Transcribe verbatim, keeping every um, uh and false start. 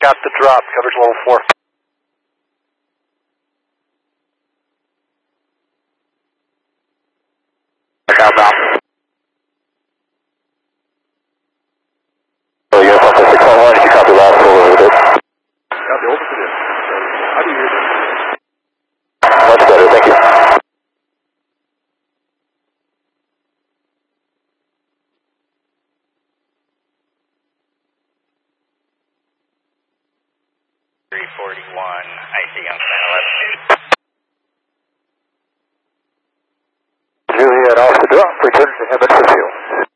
Got the drop, coverage level four. Outbound. Oh, U S Alpha six one one, you copy last over with it. Copy, over to this. How do you hear this? Much better, thank you. three forty-one, I see on eleven. Juliet off the drop, return to Emmett for fuel.